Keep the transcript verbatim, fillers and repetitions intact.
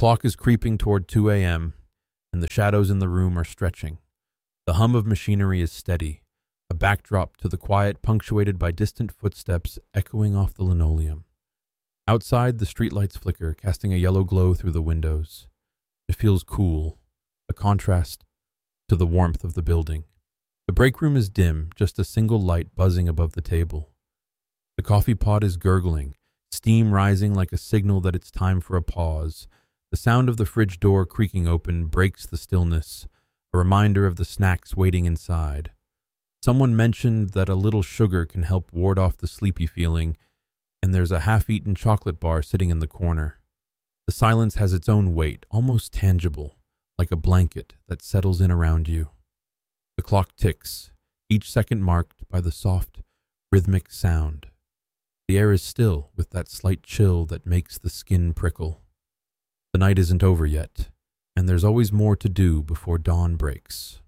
clock is creeping toward two a.m., and the shadows in the room are stretching. The hum of machinery is steady, a backdrop to the quiet punctuated by distant footsteps echoing off the linoleum. Outside, the streetlights flicker, casting a yellow glow through the windows. It feels cool, a contrast to the warmth of the building. The break room is dim, just a single light buzzing above the table. The coffee pot is gurgling, steam rising like a signal that it's time for a pause. The sound of the fridge door creaking open breaks the stillness, a reminder of the snacks waiting inside. Someone mentioned that a little sugar can help ward off the sleepy feeling, and there's a half-eaten chocolate bar sitting in the corner. The silence has its own weight, almost tangible, like a blanket that settles in around you. The clock ticks, each second marked by the soft, rhythmic sound. The air is still, with that slight chill that makes the skin prickle. The night isn't over yet, and there's always more to do before dawn breaks.